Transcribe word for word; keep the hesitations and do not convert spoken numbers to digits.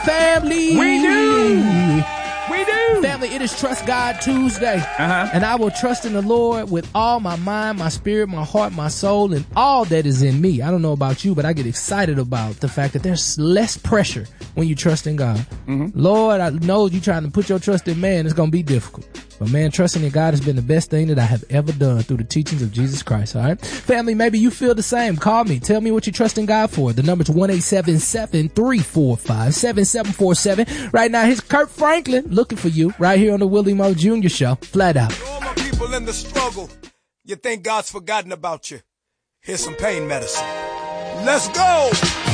family. We do. We do. Family, it is Trust God Tuesday. Uh-huh. And I will trust in the Lord with all my mind, my spirit, my heart, my soul, and all that is in me. I don't know about you, but I get excited about the fact that there's less pressure when you trust in God. Mm-hmm. Lord, I know you trying to put your trust in man. It's going to be difficult. But man, trusting in God has been the best thing that I have ever done through the teachings of Jesus Christ. All right. Family, maybe you feel the same. Call me. Tell me what you trust in God for. The number's one eight seven seven, three four five, seven seven four seven. Right now, here's Kurt Franklin looking for you right here on the Willie Moe Junior Show. Flat out. All my people in the struggle, you think God's forgotten about you. Here's some pain medicine. Let's go.